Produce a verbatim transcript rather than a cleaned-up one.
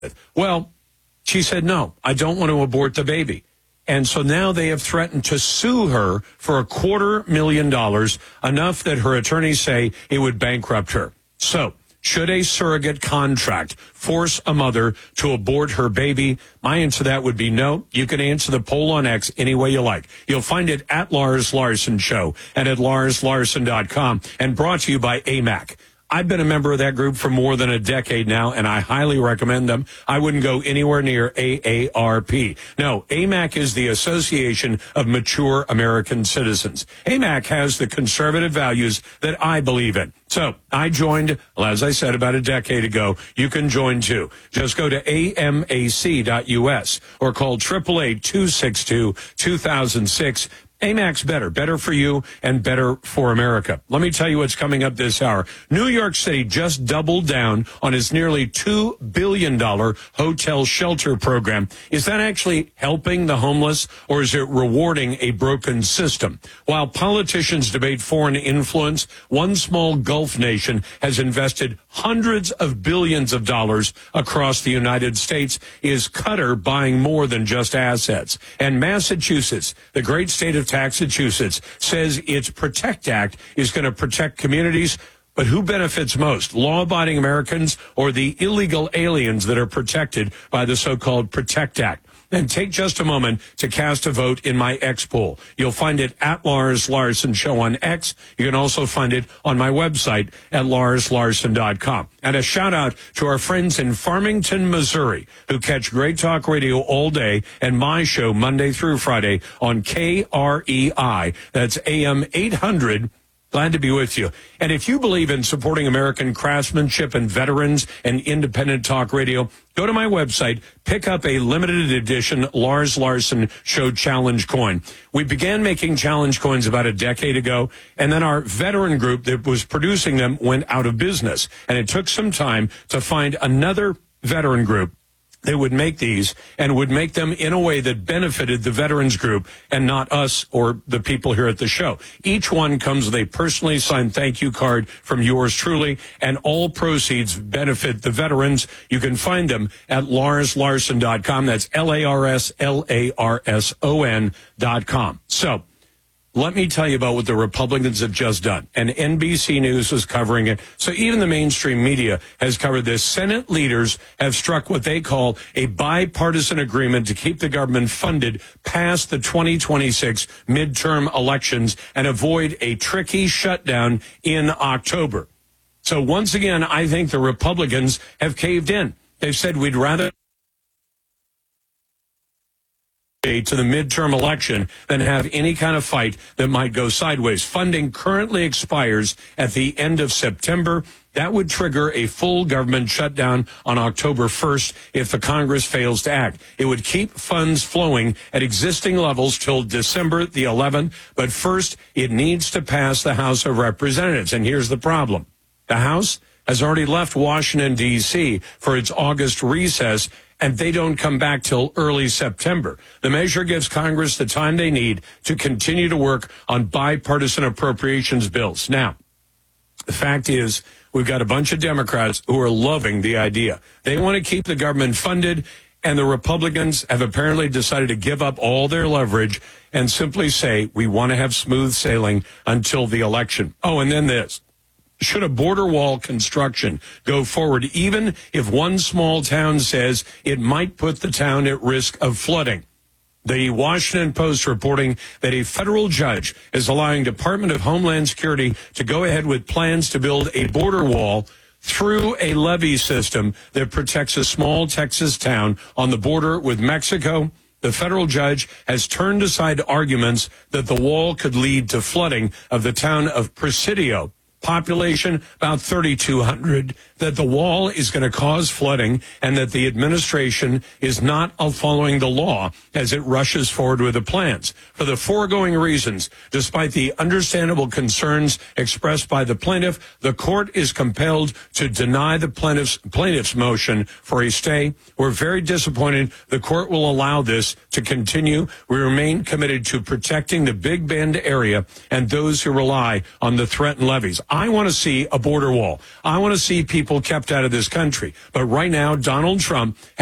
Well, she said, no, I don't want to abort the baby. And so now they have threatened to sue her for a quarter million dollars, enough that her attorneys say it would bankrupt her. So should a surrogate contract force a mother to abort her baby? My answer to that would be no. You can answer the poll on X any way you like. You'll find it at Lars Larson Show and at lars larson dot com, and brought to you by A M A C. I've been a member of that group for more than a decade now, and I highly recommend them. I wouldn't go anywhere near A A R P. No, A M A C is the Association of Mature American Citizens. A M A C has the conservative values that I believe in. So I joined, well, as I said, about a decade ago. You can join too. Just go to A M A C dot U S or call eight eight eight, two six two, two thousand six. A M A C's better, better for you and better for America. Let me tell you what's coming up this hour. New York City just doubled down on its nearly two billion dollars hotel shelter program. Is that actually helping the homeless, or is it rewarding a broken system? While politicians debate foreign influence, one small Gulf nation has invested hundreds of billions of dollars across the United States. Is Qatar buying more than just assets? And Massachusetts, the great state of Massachusetts, says its PROTECT Act is going to protect communities. But who benefits most, law-abiding Americans or the illegal aliens that are protected by the so-called PROTECT Act? And take just a moment to cast a vote in my X poll. You'll find it at Lars Larson Show on X. You can also find it on my website at lars larson dot com. And a shout out to our friends in Farmington, Missouri, who catch Great Talk Radio all day and my show Monday through Friday on K R E I. That's A M eight hundred. Glad to be with you. And if you believe in supporting American craftsmanship and veterans and independent talk radio, go to my website, pick up a limited edition Lars Larson Show Challenge coin. We began making challenge coins about a decade ago, and then our veteran group that was producing them went out of business. And it took some time to find another veteran group that would make these and would make them in a way that benefited the veterans group and not us or the people here at the show. Each one comes with a personally signed thank you card from yours truly, and all proceeds benefit the veterans. You can find them at lars larson dot com. That's L A R S L A R S O N dot com. So let me tell you about what the Republicans have just done. And N B C News was covering it. So even the mainstream media has covered this. Senate leaders have struck what they call a bipartisan agreement to keep the government funded past the twenty twenty-six midterm elections and avoid a tricky shutdown in October. So once again, I think the Republicans have caved in. They've said we'd rather to the midterm election than have any kind of fight that might go sideways. Funding currently expires at the end of September. That would trigger a full government shutdown on October first if the Congress fails to act. It would keep funds flowing at existing levels till December the eleventh. But first, it needs to pass the House of Representatives. And here's the problem. The House has already left Washington, D C for its August recess, and they don't come back till early September. The measure gives Congress the time they need to continue to work on bipartisan appropriations bills. Now, the fact is, we've got a bunch of Democrats who are loving the idea. They want to keep the government funded, and the Republicans have apparently decided to give up all their leverage and simply say, we want to have smooth sailing until the election. Oh, and then this. Should a border wall construction go forward, even if one small town says it might put the town at risk of flooding? The Washington Post reporting that a federal judge is allowing Department of Homeland Security to go ahead with plans to build a border wall through a levee system that protects a small Texas town on the border with Mexico. The federal judge has turned aside arguments that the wall could lead to flooding of the town of Presidio. Population about thirty-two hundred, that the wall is going to cause flooding and that the administration is not following the law as it rushes forward with the plans. For the foregoing reasons, despite the understandable concerns expressed by the plaintiff, the court is compelled to deny the plaintiff's, plaintiff's motion for a stay. We're very disappointed the court will allow this to continue. We remain committed to protecting the Big Bend area and those who rely on the threatened levees. I want to see a border wall. I want to see people kept out of this country. But right now, Donald Trump